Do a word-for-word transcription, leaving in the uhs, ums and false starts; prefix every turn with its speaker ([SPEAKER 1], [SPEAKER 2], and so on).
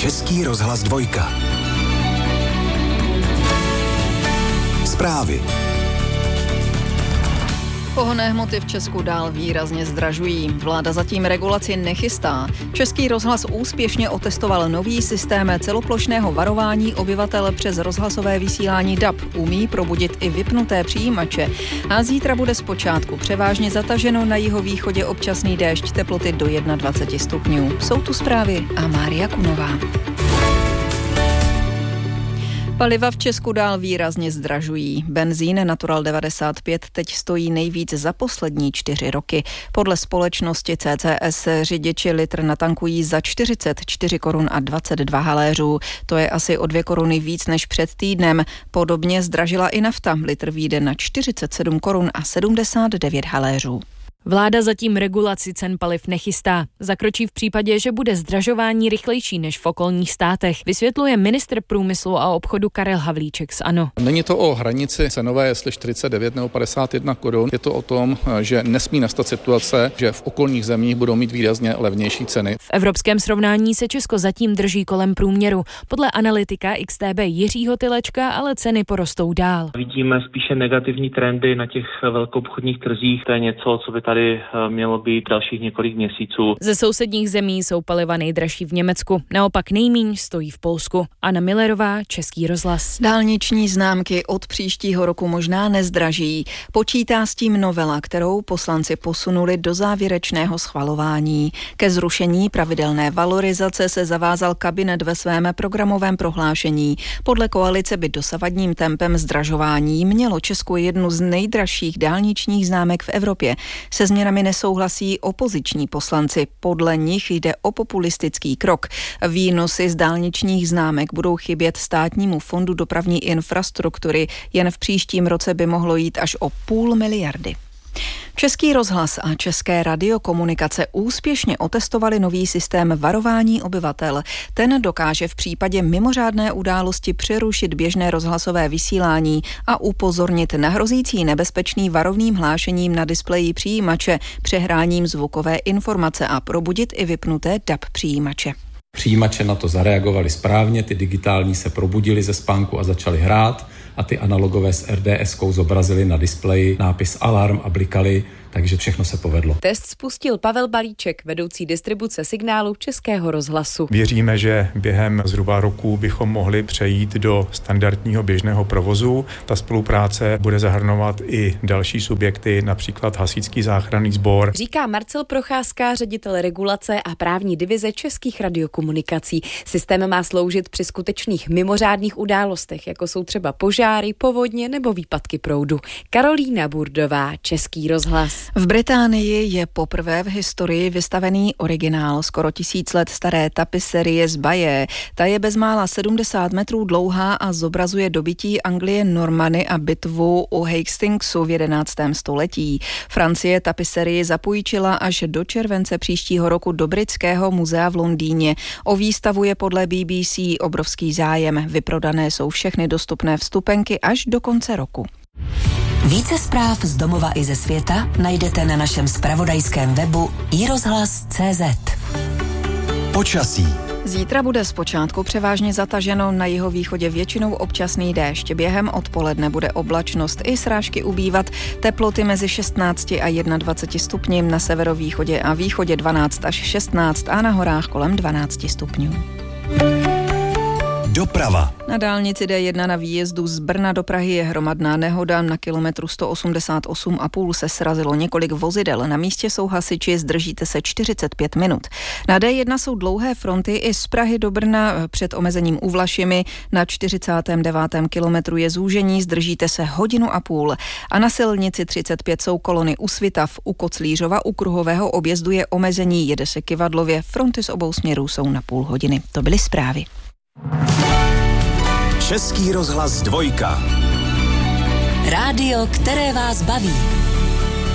[SPEAKER 1] Český rozhlas dvojka. Zprávy.
[SPEAKER 2] Pohonné hmoty v Česku dál výrazně zdražují. Vláda zatím regulaci nechystá. Český rozhlas úspěšně otestoval nový systém celoplošného varování obyvatel přes rozhlasové vysílání D A B. Umí probudit i vypnuté přijímače. A zítra bude zpočátku převážně zataženo, na jihovýchodě občasný déšť, teploty do dvacet jedna stupňů. Jsou tu zprávy a Mária Kunová. Paliva v Česku dál výrazně zdražují. Benzín Natural devadesát pět teď stojí nejvíc za poslední čtyři roky. Podle společnosti C C S řidiči litr natankují za čtyřicet čtyři korun a dvacet dva haléřů. To je asi o dvě koruny víc než před týdnem. Podobně zdražila i nafta. Litr vyjde na čtyřicet sedm korun a sedmdesát devět haléřů.
[SPEAKER 3] Vláda zatím regulaci cen paliv nechystá. Zakročí v případě, že bude zdražování rychlejší než v okolních státech, vysvětluje ministr průmyslu a obchodu Karel Havlíček z ANO.
[SPEAKER 4] Není to o hranici cenové, jestli čtyřicet devět nebo padesát jedna korun. Je to o tom, že nesmí nastat situace, že v okolních zemích budou mít výrazně levnější ceny.
[SPEAKER 3] V evropském srovnání se Česko zatím drží kolem průměru. Podle analytika X T B Jiřího Tylečka ale ceny porostou dál.
[SPEAKER 5] Vidíme spíše negativní trendy na těch velkoobchodních trzích. To je něco, co by tady mělo být dalších několik měsíců.
[SPEAKER 3] Ze sousedních zemí jsou paliva nejdražší v Německu, naopak nejmíň stojí v Polsku. Anna Millerová, Český rozhlas.
[SPEAKER 2] Dálniční známky od příštího roku možná nezdraží. Počítá s tím novela, kterou poslanci posunuli do závěrečného schvalování. Ke zrušení pravidelné valorizace se zavázal kabinet ve svém programovém prohlášení. Podle koalice by dosavadním tempem zdražování mělo Česko jednu z nejdražších dálničních známek v Evropě. Se změnami nesouhlasí opoziční poslanci. Podle nich jde o populistický krok. Výnosy z dálničních známek budou chybět Státnímu fondu dopravní infrastruktury. Jen v příštím roce by mohlo jít až o půl miliardy. Český rozhlas a České radiokomunikace úspěšně otestovali nový systém varování obyvatel. Ten dokáže v případě mimořádné události přerušit běžné rozhlasové vysílání a upozornit na hrozící nebezpečný varovným hlášením na displeji přijímače, přehráním zvukové informace a probudit i vypnuté D A B přijímače.
[SPEAKER 6] Přijímače na to zareagovali správně, ty digitální se probudili ze spánku a začaly hrát a ty analogové s R D S-kou zobrazili na displeji nápis alarm a blikali, takže všechno se povedlo.
[SPEAKER 3] Test spustil Pavel Balíček, vedoucí distribuce signálu Českého rozhlasu.
[SPEAKER 7] Věříme, že během zhruba roku bychom mohli přejít do standardního běžného provozu. Ta spolupráce bude zahrnovat i další subjekty, například Hasičský záchranný sbor.
[SPEAKER 3] Říká Marcel Procházka, ředitel regulace a právní divize Českých radiokomunikací. Systém má sloužit při skutečných mimořádných událostech, jako jsou třeba požáry, povodně nebo výpadky proudu. Karolína Burdová, Český rozhlas.
[SPEAKER 2] V Británii je poprvé v historii vystavený originál skoro tisíc let staré tapiserie z Baye. Ta je bezmála sedmdesát metrů dlouhá a zobrazuje dobytí Anglie Normany a bitvu u Hastingsu v jedenáctém století. Francie tapiserii zapůjčila až do července příštího roku do Britského muzea v Londýně. O výstavu je podle B B C obrovský zájem. Vyprodané jsou všechny dostupné vstupenky až do konce roku.
[SPEAKER 8] Více zpráv z domova i ze světa najdete na našem zpravodajském webu i rozhlas tečka cé zet.
[SPEAKER 1] Počasí.
[SPEAKER 2] Zítra bude zpočátku převážně zataženo, na jihovýchodě většinou občasný déšť. Během odpoledne bude oblačnost i srážky ubývat, teploty mezi šestnáct a dvacet jedna stupni, na severovýchodě a východě dvanáct až šestnáct a na horách kolem dvanáct stupňů.
[SPEAKER 1] Doprava.
[SPEAKER 2] Na dálnici D jedna na výjezdu z Brna do Prahy je hromadná nehoda. Na kilometru sto osmdesát osm a půl se srazilo několik vozidel. Na místě jsou hasiči, zdržíte se čtyřicet pět minut. Na D jedna jsou dlouhé fronty i z Prahy do Brna před omezením u Vlašimi. Na čtyřicátém devátém kilometru je zúžení, zdržíte se hodinu a půl. A na silnici třicet pět jsou kolony u Svitav, u Koclířova, u kruhového objezdu je omezení, jede se Kyvadlově, fronty z obou směrů jsou na půl hodiny. To byly zprávy.
[SPEAKER 1] Český rozhlas dvojka.
[SPEAKER 8] Rádio, které vás baví.